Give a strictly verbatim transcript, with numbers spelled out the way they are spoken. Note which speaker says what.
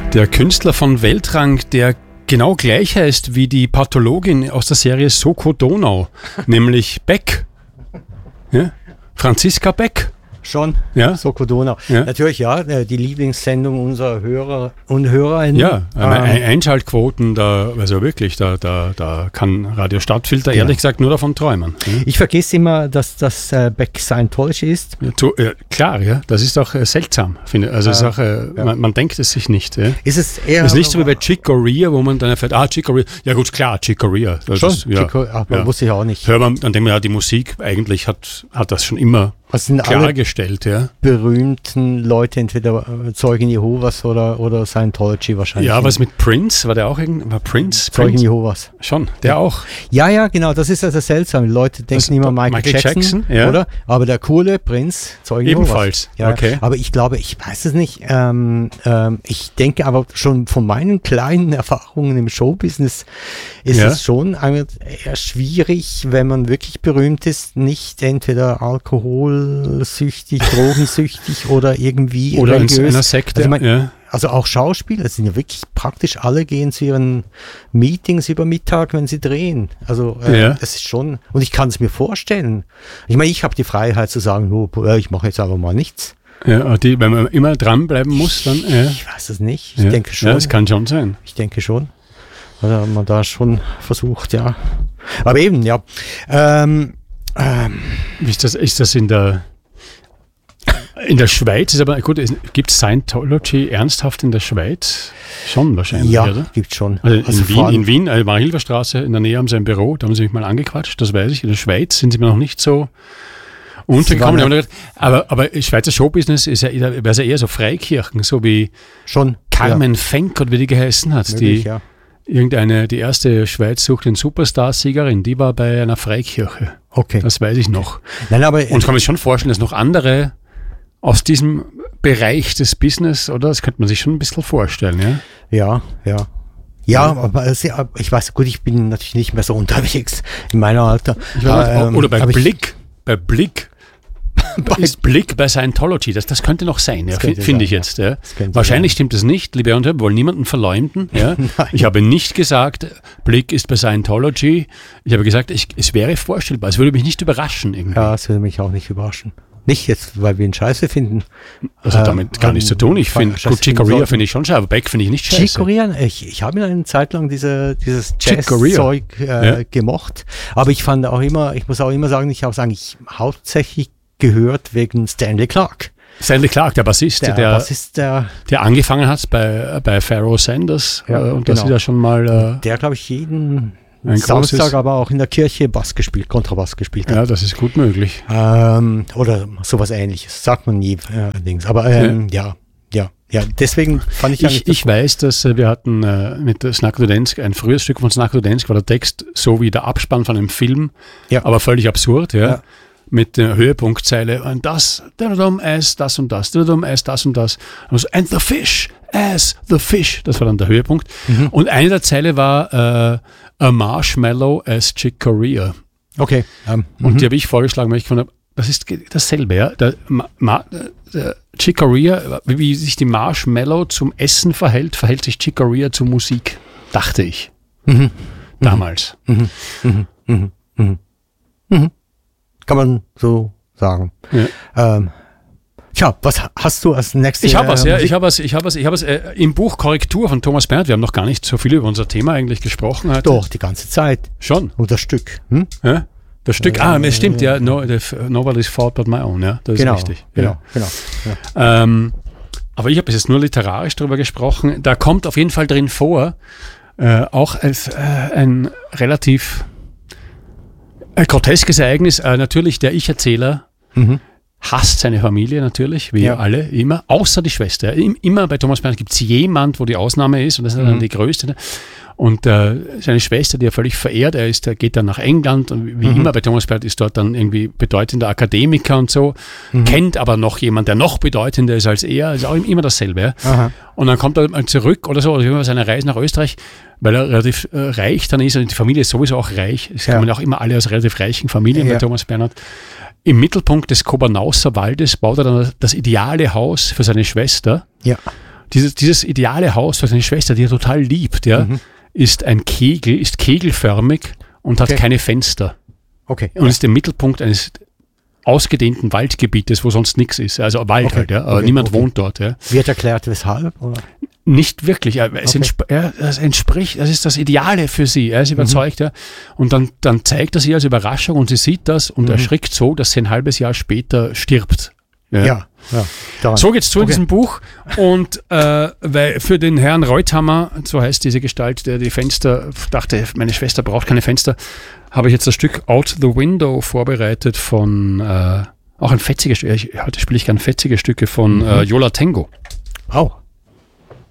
Speaker 1: Der Künstler von Weltrang, der genau gleich heißt wie die Pathologin aus der Serie Soko Donau, nämlich Beck. Ja? Franziska Beck.
Speaker 2: Schon,
Speaker 1: ja?
Speaker 2: Soko Donau.
Speaker 1: Ja.
Speaker 2: Natürlich, ja, die Lieblingssendung unserer Hörer und Hörerinnen.
Speaker 1: Ja,
Speaker 2: ähm,
Speaker 1: Ein- Einschaltquoten, da, also wirklich, da, da, da kann Radio Stadtfilter
Speaker 2: Ja.
Speaker 1: ehrlich gesagt nur davon träumen. Ja?
Speaker 2: Ich vergesse immer, dass das äh, Beck Scientology ist.
Speaker 1: Ja, zu, äh, klar, ja, das ist auch äh, seltsam, finde also es ist auch, äh,
Speaker 2: ja.
Speaker 1: man, man denkt es sich nicht. Ja?
Speaker 2: Ist es eher...
Speaker 1: Das ist nicht so wie bei Chick Corea, wo man dann erfährt, ah, Chick Corea, ja gut, klar, Chick Corea. Das
Speaker 2: Schon,
Speaker 1: ist, ja,
Speaker 2: Chico, aber
Speaker 1: ja.
Speaker 2: wusste ich auch nicht.
Speaker 1: Hört man, an dem ja die Musik eigentlich hat, hat das schon immer
Speaker 2: Was sind alle
Speaker 1: klargestellt, ja.
Speaker 2: berühmten Leute, entweder äh, Zeugen Jehovas oder, oder Scientology wahrscheinlich.
Speaker 1: Ja, was mit Prince, war der auch irgend, war Prince?
Speaker 2: Zeugen
Speaker 1: Prince?
Speaker 2: Jehovas.
Speaker 1: Schon, der auch.
Speaker 2: Ja, ja, genau, das ist also seltsam. Die Leute denken
Speaker 1: Das-
Speaker 2: immer Michael,
Speaker 1: Michael
Speaker 2: Jackson,
Speaker 1: Jackson, ja.
Speaker 2: oder? Aber der coole Prinz, Zeugen
Speaker 1: Ebenfalls,
Speaker 2: Jehovas. Ja,
Speaker 1: okay.
Speaker 2: aber ich glaube, ich weiß es nicht. Ähm, ähm, ich denke aber schon von meinen kleinen Erfahrungen im Showbusiness ist
Speaker 1: Ja.
Speaker 2: es schon eher schwierig, wenn man wirklich berühmt ist, nicht entweder alkoholsüchtig, drogensüchtig oder irgendwie
Speaker 1: Oder in
Speaker 2: religiös.
Speaker 1: einer Sekte,
Speaker 2: Also, mein,
Speaker 1: ja.
Speaker 2: also auch Schauspieler, das sind ja wirklich praktisch alle gehen zu ihren Meetings über Mittag, wenn sie drehen. Also äh,
Speaker 1: Ja.
Speaker 2: das ist schon, und ich kann es mir vorstellen. Ich meine, ich habe die Freiheit zu sagen, oh, äh, ich mache jetzt einfach mal nichts.
Speaker 1: Ja, die, wenn man immer dranbleiben muss, dann, ja.
Speaker 2: Ich weiß es nicht. Ich
Speaker 1: ja.
Speaker 2: denke schon.
Speaker 1: Ja, das kann schon sein.
Speaker 2: Ich denke schon. Also man da schon versucht, ja. Aber eben, ja. Ähm, ähm,
Speaker 1: Ist das, ist das in der in der Schweiz? Ist aber gut, gibt es Scientology ernsthaft in der Schweiz? Schon wahrscheinlich,
Speaker 2: ja,
Speaker 1: oder?
Speaker 2: gibt schon.
Speaker 1: Also in
Speaker 2: Also vor
Speaker 1: Wien,
Speaker 2: allem-
Speaker 1: in Wien, äh, Marihilferstraße, in der Nähe haben sie ein Büro, da haben sie mich mal angequatscht, das weiß ich. In der Schweiz sind sie mir noch nicht so untergekommen.
Speaker 2: war
Speaker 1: Ich hab mir gedacht, Aber, aber Schweizer Showbusiness ist ja, eher- wäre ja eher so Freikirchen, so wie
Speaker 2: schon.
Speaker 1: Carmen Fenk oder wie die geheißen hat.
Speaker 2: Ja, möglich,
Speaker 1: die,
Speaker 2: ja.
Speaker 1: Irgendeine, die erste Schweiz sucht den Superstar-Siegerin, die war bei einer Freikirche.
Speaker 2: Okay.
Speaker 1: Das weiß ich noch.
Speaker 2: Nein, aber
Speaker 1: Und ich kann mir schon vorstellen, dass noch andere aus diesem Bereich des Business, oder? Das könnte man sich schon ein bisschen vorstellen, ja?
Speaker 2: ja, ja. Ja, aber es- ja, ich weiß, gut, ich bin natürlich nicht mehr so unterwegs in meinem Alter.
Speaker 1: Ich weiß nicht,
Speaker 2: Ähm,
Speaker 1: oder bei
Speaker 2: aber ich-
Speaker 1: Blick. Bei Blick. Ist Blick bei Scientology, das, das könnte noch sein, ja,
Speaker 2: Das könnte
Speaker 1: finde ich
Speaker 2: sein,
Speaker 1: jetzt. Ja.
Speaker 2: könnte
Speaker 1: Wahrscheinlich
Speaker 2: sein.
Speaker 1: stimmt es nicht, liebe Hörer, wir wollen niemanden verleumden. Ja.
Speaker 2: Nein.
Speaker 1: Ich habe nicht gesagt, Blick ist bei Scientology. Ich habe gesagt, ich, es wäre vorstellbar, es würde mich nicht überraschen irgendwie.
Speaker 2: Ja, das würde mich auch nicht überraschen. Nicht jetzt, weil wir ihn scheiße finden.
Speaker 1: Also
Speaker 2: ähm,
Speaker 1: damit gar nichts zu tun. Ich
Speaker 2: weil
Speaker 1: finde,
Speaker 2: scheiße
Speaker 1: gut, Chick
Speaker 2: finden
Speaker 1: Corea
Speaker 2: sollten.
Speaker 1: finde ich schon scheiße, aber Beck finde ich nicht scheiße.
Speaker 2: Chick Corea, ich, ich habe ihn eine Zeit lang diese, dieses
Speaker 1: Chick Corea.
Speaker 2: Jazz-Zeug äh,
Speaker 1: Ja.
Speaker 2: gemocht. Aber ich fand auch immer, ich muss auch immer sagen, ich habe es eigentlich hauptsächlich gehört wegen Stanley Clark.
Speaker 1: Stanley Clark, der Bassist,
Speaker 2: Der,
Speaker 1: der,
Speaker 2: was ist der,
Speaker 1: der angefangen hat bei, bei Pharaoh Sanders.
Speaker 2: Ja,
Speaker 1: äh, und das
Speaker 2: genau.
Speaker 1: ist ja schon mal, äh,
Speaker 2: der glaube ich jeden
Speaker 1: Ein
Speaker 2: Samstag
Speaker 1: großes-
Speaker 2: aber auch in der Kirche Bass gespielt, Kontrabass gespielt hat.
Speaker 1: ja, das ist gut möglich.
Speaker 2: Ähm, oder sowas ähnliches, sagt man nie äh, allerdings. Aber ähm, ja. ja, ja, deswegen fand ich
Speaker 1: Ich,
Speaker 2: eigentlich
Speaker 1: ich weiß, dass äh, wir hatten äh, mit der Snack Dudensk, ein frühes Stück von Snack Dudensk war der Text so wie der Abspann von einem Film,
Speaker 2: Ja.
Speaker 1: aber völlig absurd, ja.
Speaker 2: Ja.
Speaker 1: Mit der Höhepunktzeile und das, dadadum, as das und das, dadadum, as das und das. Und, so, and the fish, as the fish. Das war dann der Höhepunkt.
Speaker 2: Mhm.
Speaker 1: Und eine der Zeile war äh, a marshmallow as Chick Corea.
Speaker 2: okay. Ähm,
Speaker 1: Und
Speaker 2: mhm.
Speaker 1: die habe ich vorgeschlagen, weil ich gefunden habe, das ist ge- dasselbe, ja. Der, Ma, Ma, der Chick Corea, wie, wie sich die Marshmallow zum Essen verhält, verhält sich Chick Corea zur Musik, dachte ich.
Speaker 2: Mhm.
Speaker 1: Damals.
Speaker 2: Mhm. Mhm. Mhm. Mhm. Mhm. Kann man so sagen.
Speaker 1: Ja.
Speaker 2: Ähm, tja, was hast du als nächstes?
Speaker 1: Ich habe was,
Speaker 2: äh,
Speaker 1: ja.
Speaker 2: Musik-
Speaker 1: Ich habe was, ich habe was, ich habe was äh, im Buch Korrektur von Thomas Bernhard. Wir haben noch gar nicht so viel über unser Thema eigentlich gesprochen heute.
Speaker 2: Doch, die ganze Zeit.
Speaker 1: Schon.
Speaker 2: Und das Stück. Hm?
Speaker 1: Ja? Das Stück, ah, es stimmt, ja. No, the, nobody's fault but my own, ja. Das
Speaker 2: Genau,
Speaker 1: ist richtig.
Speaker 2: genau,
Speaker 1: Ja.
Speaker 2: genau. Ja.
Speaker 1: Ähm, aber ich habe jetzt nur literarisch darüber gesprochen. Da kommt auf jeden Fall drin vor, äh, auch als äh, ein relativ äh, groteskes Ereignis. Äh, natürlich der Ich-Erzähler
Speaker 2: Mhm.
Speaker 1: hasst seine Familie natürlich, wie
Speaker 2: Ja.
Speaker 1: alle, immer, außer die Schwester. Im, immer bei Thomas Bernhard gibt es jemand, wo die Ausnahme ist und das ist dann
Speaker 2: Mhm.
Speaker 1: die größte. Und äh, seine Schwester, die er völlig verehrt, er ist, er geht dann nach England und wie
Speaker 2: Mhm.
Speaker 1: immer bei Thomas Bernhard ist dort dann irgendwie bedeutender Akademiker und so,
Speaker 2: Mhm.
Speaker 1: kennt aber noch jemand, der noch bedeutender ist als er, ist auch immer dasselbe. Ja.
Speaker 2: Aha.
Speaker 1: Und dann kommt er mal zurück oder so, oder über seine Reise nach Österreich, weil er relativ äh, reich dann ist und die Familie ist sowieso auch reich. Es
Speaker 2: Ja.
Speaker 1: kommen auch immer alle aus relativ reichen Familien
Speaker 2: Ja.
Speaker 1: bei Thomas Bernhard. Im Mittelpunkt des Kobernauser Waldes baut er dann das ideale Haus für seine Schwester.
Speaker 2: Ja.
Speaker 1: dieses, dieses ideale Haus für seine Schwester, die er total liebt, ja, mhm. ist ein Kegel, ist kegelförmig und hat okay. keine Fenster.
Speaker 2: Okay.
Speaker 1: Und ja. ist im Mittelpunkt eines ausgedehnten Waldgebietes, wo sonst nichts ist. Also Wald
Speaker 2: okay.
Speaker 1: halt, ja. Aber
Speaker 2: okay.
Speaker 1: niemand
Speaker 2: okay.
Speaker 1: wohnt dort. Ja.
Speaker 2: Wird erklärt, weshalb? Oder?
Speaker 1: Nicht wirklich. Es, okay. entsp- ja, es entspricht, das ist das Ideale für sie. Er ist überzeugt. Mhm. Ja. Und dann, dann zeigt er sie als Überraschung und sie sieht das und mhm. erschrickt so, dass sie ein halbes Jahr später stirbt. Ja,
Speaker 2: ja. ja
Speaker 1: so geht's zu okay. in diesem Buch. Und äh, weil für den Herrn Reuthammer, so heißt diese Gestalt, der die Fenster, dachte, meine Schwester braucht keine Fenster, habe ich jetzt das Stück Out the Window vorbereitet von, äh, auch ein fetziges Stück, heute spiele ich gerne fetzige Stücke von mhm. äh, Yola Tango.
Speaker 2: Oh,